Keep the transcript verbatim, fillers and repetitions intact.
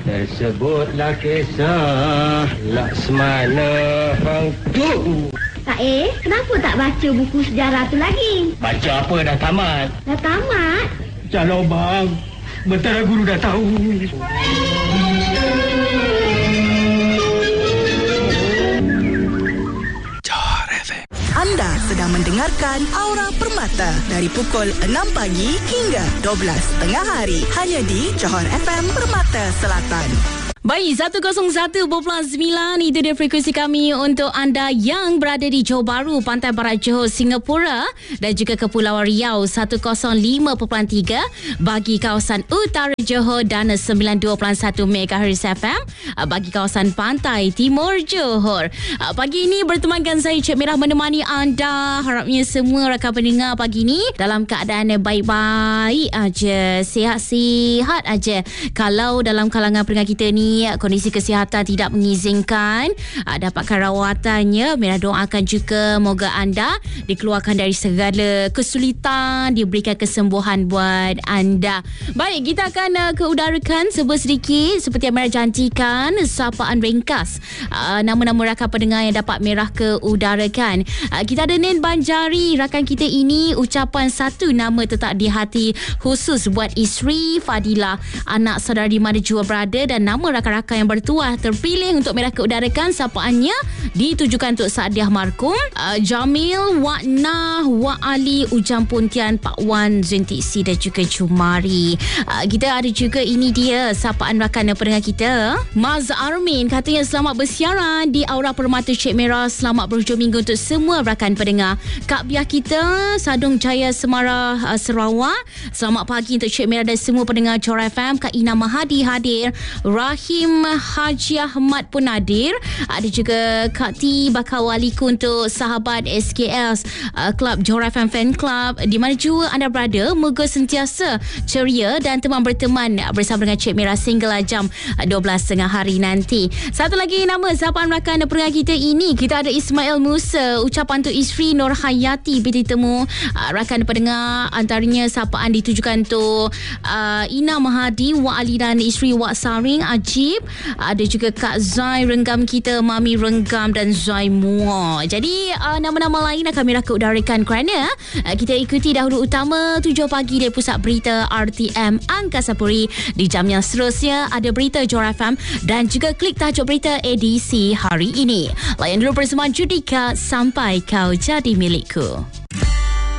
Tersebutlah kisah Laksmana Hantu. Kak Eh, kenapa tak baca buku sejarah tu lagi? Baca apa dah tamat? Dah tamat? Kalau bang, bentar guru dah tahu. Anda sedang mendengarkan Aura Permata dari pukul enam pagi hingga dua belas tengah hari hanya di Johor F M Permata Selatan. Baik, seratus satu perpuluhan sembilan itu dia frekuensi kami untuk anda yang berada di Johor Bahru, Pantai Barat Johor, Singapura dan juga Kepulauan Riau seratus lima perpuluhan tiga bagi kawasan Utara Johor dan sembilan puluh dua perpuluhan satu megahertz F M bagi kawasan Pantai Timur Johor. Pagi ini bertemankan saya Cik Merah menemani anda. Harapnya semua rakan pendengar pagi ini dalam keadaan baik-baik aja, sihat-sihat aja. Kalau dalam kalangan pendengar kita ni kondisi kesihatan tidak mengizinkan aa, dapatkan rawatannya, Merah doakan juga moga anda dikeluarkan dari segala kesulitan, diberikan kesembuhan buat anda. Baik, kita akan uh, keudarakan sebuah sedikit seperti yang Merah janjikan, sapaan ringkas aa, nama-nama rakan pendengar yang dapat Merah keudarakan. Aa, kita ada Nen Banjari, rakan kita ini ucapan satu nama tetap di hati khusus buat isteri Fadilah, anak saudara di mana jua berada, dan nama rakan rakan yang bertuah terpilih untuk Merah keudarakan sapaannya ditujukan untuk Saadiah Markum, uh, Jamil, Wak Nah, Wak Ali, Ujang Pontian, Pak Wan, Zintik Si dan juga Jumari. Uh, kita ada juga ini dia sapaan rakan pendengar kita. Maz Armin katanya selamat bersiaran di Aura Permata Cik Merah, selamat berhujung minggu untuk semua rakan pendengar. Kak Biah kita Sadung Jaya Semara, uh, Sarawak, selamat pagi untuk Cik Merah dan semua pendengar Johor F M. Kak Ina Mahadi hadir, Rahim Haji Ahmad pun hadir. Ada juga Kak T Bakawaliku untuk sahabat S K S uh, Club Johor F M Fan Club di mana jua anda berada. Moga sentiasa ceria dan teman berteman bersama dengan Cik Merah sehingga jam dua belas tengah hari nanti. Satu lagi nama sapaan rakan pendengar kita ini, kita ada Ismail Musa, ucapan untuk isteri Nur Hayati binti temu uh, rakan pendengar, antaranya sapaan ditujukan untuk uh, Ina Mahadi, Wak Ali dan isteri Wak Saring Ajib. Ada juga Kak Zai Renggam kita, Mami Renggam dan Zai Mua. Jadi uh, nama-nama lain akan Merah keudarakan kerana uh, kita ikuti dahulu utama tujuh pagi dari Pusat Berita R T M Angkasa Puri. Di jam yang seterusnya ada berita Johor F M dan juga klik tajuk berita edisi hari ini. Layan dulu persembahan Judika Sampai Kau Jadi Milikku.